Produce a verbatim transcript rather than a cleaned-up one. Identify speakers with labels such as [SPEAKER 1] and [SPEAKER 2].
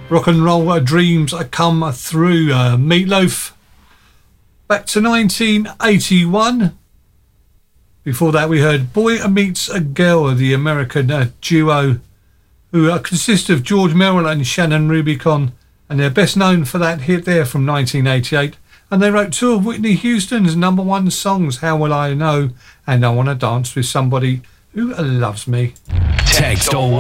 [SPEAKER 1] Rock and Roll uh, Dreams Come Through. Uh, Meatloaf. Back to nineteen eighty-one. Before that, we heard Boy Meets a Girl, the American uh, duo who uh, consist of George Merrill and Shannon Rubicon, and they're best known for that hit there from nineteen eighty-eight. And they wrote two of Whitney Houston's number one songs, How Will I Know and I Want to Dance with Somebody Who Loves Me.
[SPEAKER 2] Text or